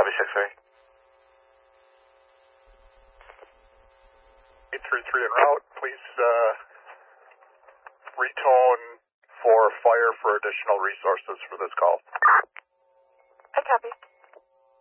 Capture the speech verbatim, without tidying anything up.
Copy, six three. eight three three en route. Please uh, retone for fire for additional resources for this call. I copy.